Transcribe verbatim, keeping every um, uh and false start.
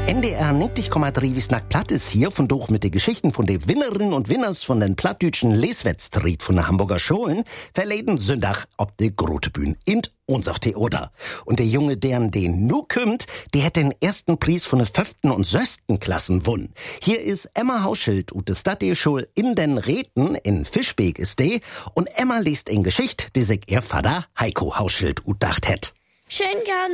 N D R neunzig Komma drei wie nach Platt ist hier von durch mit den Geschichten von den Winnerinnen und Winners von den plattdütschen Leswettstreet von der Hamburger Schulen verleden Sonntag ob de grote Bühn in unser Theater. Und der Junge, deren den nu kümmt, der hat den ersten Preis von den fünften und sechsten Klassen wunn. Hier ist Emma Hauschild ut de Stadtschule in den Räten in Fischbeek ist de und Emma liest in Geschichte, die sich ihr Vater Heiko Hauschild ut dacht het. Schön gern